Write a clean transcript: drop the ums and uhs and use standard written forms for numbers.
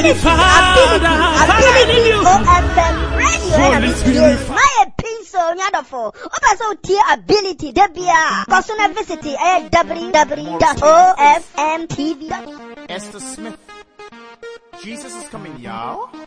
OFM radio. My episode nyadofo. Opa so tier ability debia. Kosuna visit www.ofmtv. Esther Smith. Jesus is coming, y'all.